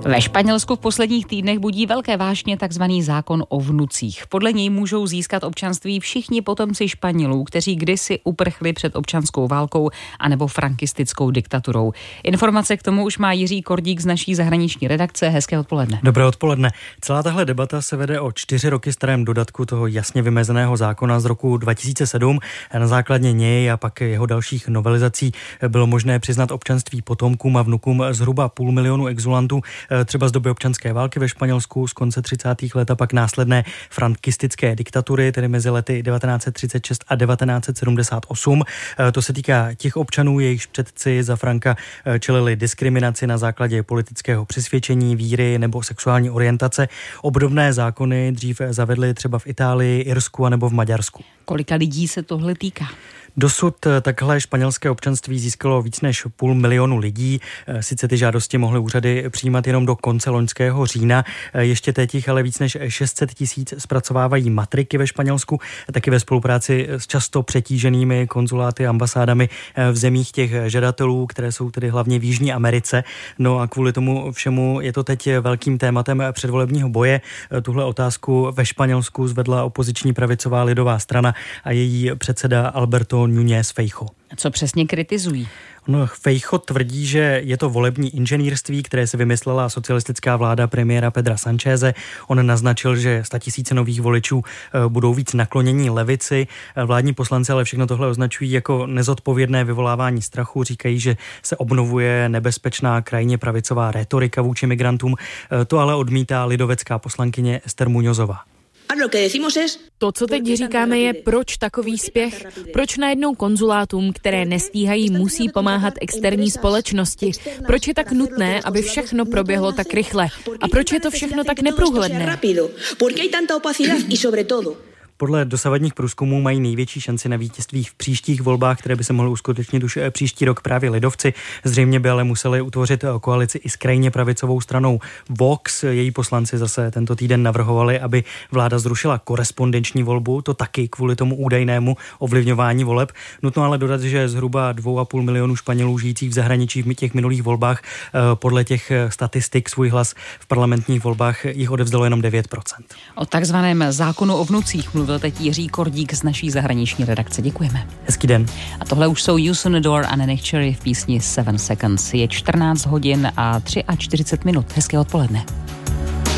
Ve Španělsku v posledních týdnech budí velké vášně takzvaný zákon o vnucích. Podle něj můžou získat občanství všichni potomci Španělů, kteří kdysi uprchli před občanskou válkou anebo frankistickou diktaturou. Informace k tomu už má Jiří Kordík z naší zahraniční redakce. Hezké odpoledne. Dobré odpoledne. Celá tahle debata se vede o 4 roky starém dodatku toho jasně vymezeného zákona z roku 2007. Na základě něj a pak jeho dalších novelizací bylo možné přiznat občanství potomkům a vnukům zhruba 500 000 exulantů, třeba z doby občanské války ve Španělsku z konce 30. let a pak následné frankistické diktatury, tedy mezi lety 1936 a 1978. To se týká těch občanů, jejichž předci za Franka čelili diskriminaci na základě politického přesvědčení, víry nebo sexuální orientace. Obdobné zákony dřív zavedly třeba v Itálii, Irsku a nebo v Maďarsku. Kolika lidí se tohle týká? Dosud takhle španělské občanství získalo víc než 500 000 lidí. Sice ty žádosti mohly úřady přijímat jenom do konce loňského října. Ještě teď jich ale víc než 600 000 zpracovávají matriky ve Španělsku, taky ve spolupráci s často přetíženými konzuláty a ambasádami v zemích těch žadatelů, které jsou tedy hlavně v Jižní Americe. No a kvůli tomu všemu je to teď velkým tématem předvolebního boje. Tuhle otázku ve Španělsku zvedla opoziční pravicová lidová strana a její předseda Alberto Núñez Feijóo. Co přesně kritizují? Feijóo tvrdí, že je to volební inženýrství, které si vymyslela socialistická vláda premiéra Pedra Sancheze. On naznačil, že 100 000 nových voličů budou víc naklonění levici. Vládní poslanci ale všechno tohle označují jako nezodpovědné vyvolávání strachu. Říkají, že se obnovuje nebezpečná krajně pravicová rétorika vůči migrantům. To ale odmítá lidovecká poslankyně Esther Muñozová. To, co teď říkáme, je, proč takový spěch? Proč najednou konzulátům, které nestíhají, musí pomáhat externí společnosti? Proč je tak nutné, aby všechno proběhlo tak rychle? A proč je to všechno tak neprůhledné? Podle dosavadních průzkumů mají největší šanci na vítězství v příštích volbách, které by se mohly uskutečnit už příští rok právě lidovci. Zřejmě by ale museli utvořit koalici i s krajně pravicovou stranou Vox. Její poslanci zase tento týden navrhovali, aby vláda zrušila korespondenční volbu, to taky kvůli tomu údajnému ovlivňování voleb. Nutno ale dodat, že zhruba 2,5 milionu Španělů žijících v zahraničí v těch minulých volbách podle těch statistik svůj hlas v parlamentních volbách jich odevzdalo jenom 9%. O takzvaném zákonu o vnucích mluvil teď Jiří Kordík z naší zahraniční redakce. Děkujeme. Hezký den. A tohle už jsou Youssou N'Dour a Neneh Cherry v písni 7 Seconds. Je 14 hodin a 43 minut. Hezké odpoledne.